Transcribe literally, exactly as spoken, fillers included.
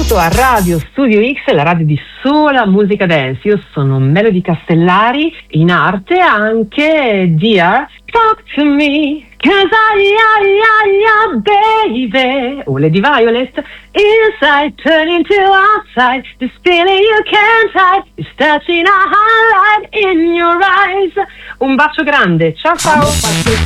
benvenuto a Radio Studio X, la radio di sola musica dance. Io sono Melody Castellari, in arte anche Dear Talk to Me, cause I, I, I, I, baby, o Lady Violet, inside turning to outside, this feeling you can't hide, is touching a highlight in your eyes. Un bacio grande, ciao ciao.